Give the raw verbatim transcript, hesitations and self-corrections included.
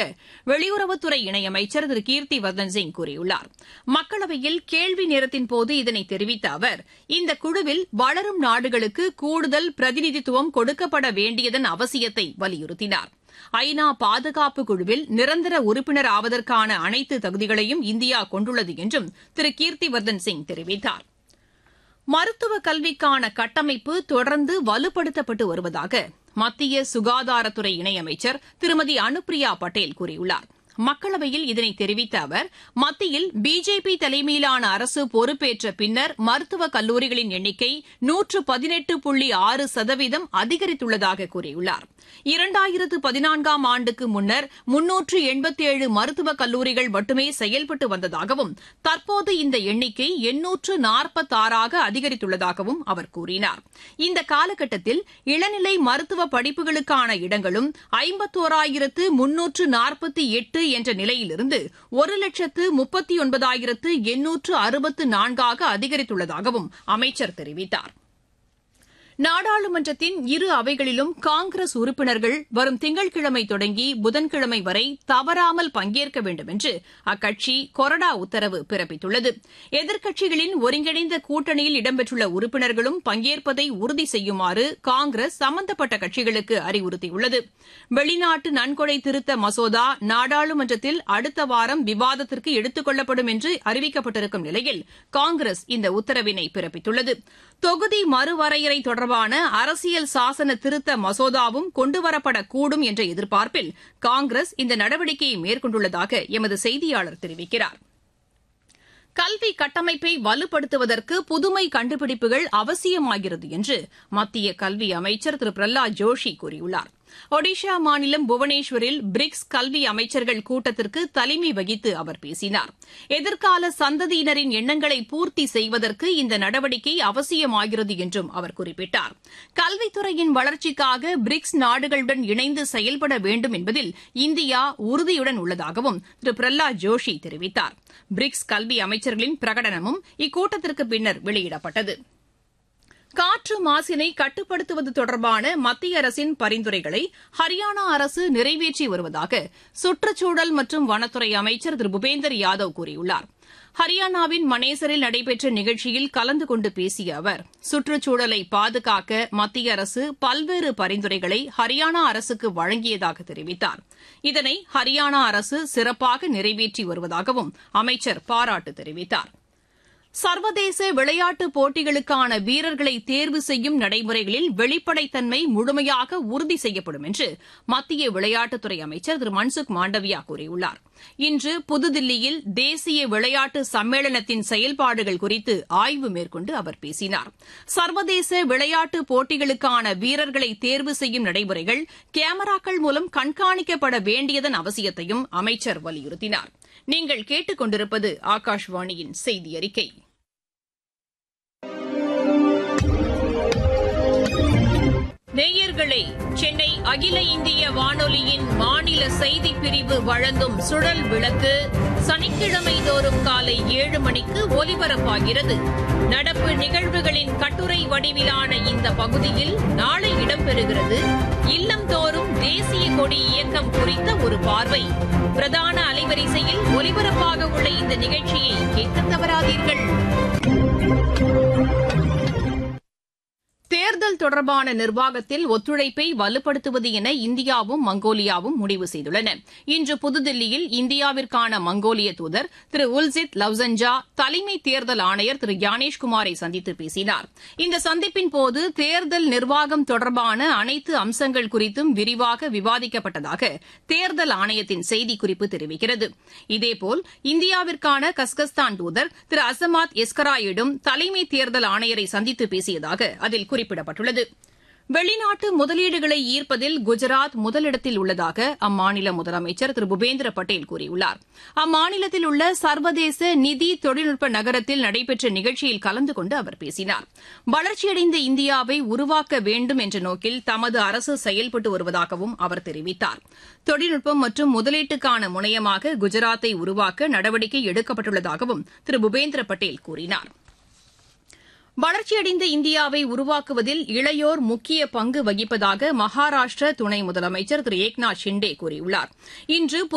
வெளியுறவுத்துறை இணையமைச்சர் திரு கீர்த்தி வர்தன் சிங் கூறியுள்ளார். மக்களவையில் கேள்வி நேரத்தின்போது இதனை தெரிவித்த அவர், இந்த குழுவில் வளரும் நாடுகளுக்கு கூடுதல் பிரதிநிதித்துவம் கொடுக்கப்பட வேண்டியதன் அவசியத்தை வலியுறுத்தினார். ஐ நா பாதுகாப்பு குழுவில் நிரந்தர உறுப்பினர் ஆவதற்கான அனைத்து தகுதிகளையும் இந்தியா கொண்டுள்ளது என்றும் திரு கீர்த்திவர்தன் சிங் தெரிவித்தார். மருத்துவ கல்விக்கான கட்டமைப்பு தொடர்ந்து வலுப்படுத்தப்பட்டு வருவதாக மத்திய சுகாதாரத்துறை இணையமைச்சர் திருமதி அனுப்பிரியா பட்டேல் கூறியுள்ளார். மக்களவையில் இதனை தெரிவித்த அவர், மத்தியில் பிஜேபி தலைமையிலான அரசு பொறுப்பேற்ற பின்னர் மருத்துவக் கல்லூரிகளின் எண்ணிக்கை நூற்று பதினெட்டு புள்ளி ஆறு சதவீதம் அதிகரித்துள்ளதாக கூறியுள்ளார். இரண்டாயிரத்து பதினான்காம் ஆண்டுக்கு முன்னர் முன்னூற்று எண்பத்தேழு மருத்துவக் கல்லூரிகள் மட்டுமே செயல்பட்டு வந்ததாகவும், தற்போது இந்த எண்ணிக்கை எண்ணூற்று நாற்பத்தாறாக அதிகரித்துள்ளதாகவும் அவர் கூறினார். இந்த காலகட்டத்தில் இளநிலை மருத்துவ படிப்புகளுக்கான இடங்களும் ஐம்பத்தோராயிரத்து முன்னூற்று நாற்பத்தி எட்டு என்ற நிலையிலிருந்து ஒரு லட்சத்து முப்பத்தி ஒன்பதாயிரத்து எண்ணூற்று அறுபத்து நான்காக அதிகரித்துள்ளதாகவும் அமைச்சர் தெரிவித்தார். நாடாளுமன்றத்தின் இரு அவைகளிலும் காங்கிரஸ் உறுப்பினர்கள் வரும் திங்கட்கிழமை தொடங்கி புதன்கிழமை வரை தவறாமல் பங்கேற்க வேண்டும் என்று அக்கட்சி கொறடா உத்தரவு பிறப்பித்துள்ளது. எதிர்க்கட்சிகளின் ஒருங்கிணைந்த கூட்டணியில் இடம்பெற்றுள்ள உறுப்பினர்களும் பங்கேற்பதை உறுதி செய்யுமாறு காங்கிரஸ் சம்பந்தப்பட்ட கட்சிகளுக்கு அறிவுறுத்தியுள்ளது. வெளிநாட்டு நன்கொடை திருத்த மசோதா நாடாளுமன்றத்தில் அடுத்த வாரம் விவாதத்திற்கு எடுத்துக் கொள்ளப்படும் என்று அறிவிக்கப்பட்டிருக்கும் நிலையில் காங்கிரஸ் இந்த உத்தரவினை பிறப்பித்துள்ளது. தொகுதி மறுவரையறை தொடர்பான அரசியல் சாசன திருத்த மசோதாவும் கொண்டுவரப்படக்கூடும் என்ற எதிர்பார்ப்பில் காங்கிரஸ் இந்த நடவடிக்கையை மேற்கொண்டுள்ளதாக எமது செய்தியாளர் தெரிவிக்கிறார். கல்வி கட்டமைப்பை வலுப்படுத்துவதற்கு புதுமை கண்டுபிடிப்புகள் அவசியமாகிறது என்று மத்திய கல்வி அமைச்சர் திரு பிரஹ்லாத் ஜோஷி கூறியுள்ளார். ஒடிஷா மாநிலம் புவனேஸ்வரில் பிரிக்ஸ் கல்வி அமைச்சர்கள் கூட்டத்திற்கு தலைமை வகித்து அவர் பேசினார். எதிர்கால சந்ததியினரின் எண்ணங்களை பூர்த்தி செய்வதற்கு இந்த நடவடிக்கை அவசியமாகிறது என்றும் அவர் குறிப்பிட்டார். கல்வித்துறையின் வளர்ச்சிக்காக பிரிக்ஸ் நாடுகளுடன் இணைந்து செயல்பட வேண்டும் என்பதில் இந்தியா உறுதியுடன் உள்ளதாகவும் திரு பிரஹ்லாத் ஜோஷி தெரிவித்தார். பிரிக்ஸ் கல்வி அமைச்சர்களின் பிரகடனமும் இக்கூட்டத்திற்கு பின்னர் வெளியிடப்பட்டது. காற்று மாசினை கட்டுப்படுத்துவது தொடர்பான மத்திய அரசின் பரிந்துரைகளை ஹரியானா அரசு நிறைவேற்றி வருவதாக சுற்றுச்சூழல் மற்றும் வனத்துறை அமைச்சர் திரு பூபேந்தர் யாதவ் கூறியுள்ளார். ஹரியானாவின் மனேசரில் நடைபெற்ற நிகழ்ச்சியில் கலந்து கொண்டு பேசிய அவர், சுற்றுச்சூழலை பாதுகாக்க மத்திய அரசு பல்வேறு பரிந்துரைகளை ஹரியானா அரசுக்கு வழங்கியதாக தெரிவித்தார். இதனை ஹரியானா அரசு சிறப்பாக நிறைவேற்றி வருவதாகவும் அமைச்சர் பாராட்டு தெரிவித்தார். சர்வதேச விளையாட்டுப் போட்டிகளுக்கான வீரர்களை தேர்வு செய்யும் நடைமுறைகளில் வெளிப்படைத்தன்மை முழுமையாக உறுதி செய்யப்படும் என்று மத்திய விளையாட்டுத்துறை அமைச்சர் திரு மன்சுக் மாண்டவியா கூறியுள்ளார். இன்று புதுதில்லியில் தேசிய விளையாட்டு சம்மேளனத்தின் செயல்பாடுகள் குறித்து ஆய்வு மேற்கொண்டு அவர் பேசினார். சர்வதேச விளையாட்டுப் போட்டிகளுக்கான வீரர்களை தேர்வு செய்யும் நடைமுறைகள் கேமராக்கள் மூலம் கண்காணிக்கப்பட வேண்டியதன் அவசியத்தையும் அமைச்சர் வலியுறுத்தினார். நீங்கள் கேட்டுக் கொண்டிருப்பது ஆகாஷ்வாணியின் செய்தி அறிக்கை. நேயர்களே, சென்னை அகில இந்திய வானொலியின் மாநில செய்திப் பிரிவு வழங்கும் சுழல் விளக்கு சனிக்கிழமை தோறும் காலை ஏழு மணிக்கு ஒலிபரப்பாகிறது. நடப்பு நிகழ்வுகளின் கட்டுரை வடிவிலான இந்த பகுதியில் நாளை இடம்பெறுகிறது இல்லம்தோறும் தேசிய கொடி இயக்கம் குறித்த ஒரு பார்வை. பிரதான அலைவரிசையில் ஒலிபரப்பாக உள்ள இந்த நிகழ்ச்சியை கேட்க தவறாதீர்கள். தேர்தல் தொடர்பான நிர்வாகத்தில் ஒத்துழைப்பை வலுப்படுத்துவது என இந்தியாவும் மங்கோலியாவும் முடிவு செய்துள்ளன. இன்று புதுதில்லியில் இந்தியாவிற்கான மங்கோலிய தூதர் திரு உல்சித் லவ்சன்ஜா தலைமை தேர்தல் ஆணையர் திரு ஞானேஷ்குமாரை சந்தித்து பேசினார். இந்த சந்திப்பின்போது தேர்தல் நிர்வாகம் தொடர்பான அனைத்து அம்சங்கள் குறித்தும் விரிவாக விவாதிக்கப்பட்டதாக தேர்தல் ஆணையத்தின் செய்திக்குறிப்பு தெரிவிக்கிறது. இதேபோல் இந்தியாவிற்கான கஸ்கஸ்தான் தூதர் திரு அசமாத் எஸ்கராயிடும் தலைமை தேர்தல் ஆணையரை சந்தித்து பேசியதாக அதில் குறிப்பிடப்பட்டுள்ளது. வெளிநாட்டு முதலீடுகளை ஈர்ப்பதில் குஜராத் முதலிடத்தில் உள்ளதாக அம்மாநில முதலமைச்சர் திரு பூபேந்திர பட்டேல் கூறியுள்ளார். அம்மாநிலத்தில் உள்ள சர்வதேச நிதி தொழில்நுட்ப நகரத்தில் நடைபெற்ற நிகழ்ச்சியில் கலந்து கொண்டு அவர் பேசினார். வளர்ச்சியடைந்த இந்தியாவை உருவாக்க வேண்டும் என்ற நோக்கில் தமது அரசு செயல்பட்டு வருவதாகவும் அவர் தெரிவித்தார். தொழில்நுட்பம் மற்றும் முதலீட்டுக்கான முனையமாக குஜராத்தை உருவாக்க நடவடிக்கை எடுக்கப்பட்டுள்ளதாகவும் திரு பூபேந்திர பட்டேல் கூறினார். வளர்ச்சியடைந்த இந்தியாவை உருவாக்குவதில் இளையோர் முக்கிய பங்கு வகிப்பதாக மகாராஷ்டிர துணை முதலமைச்சர் திரு ஏக்நாத் ஷிண்டே கூறியுள்ளார். இன்று